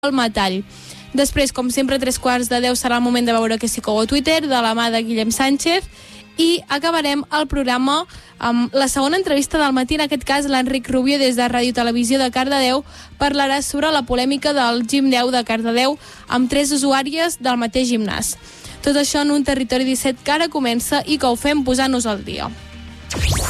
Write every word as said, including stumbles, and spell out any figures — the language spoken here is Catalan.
el metall. Després, com sempre, a tres quarts de deu serà el moment de veure que sí que ho a Twitter, de la mà de Guillem Sánchez, i acabarem el programa amb la segona entrevista del matí. En aquest cas, l'Enric Rubio, des de Ràdio Televisió de Cardedeu, parlarà sobre la polèmica del Gim deu de Cardedeu amb tres usuàries del mateix gimnàs. Tot això en un Territori disset que ara comença i que ho fem posant-nos al dia.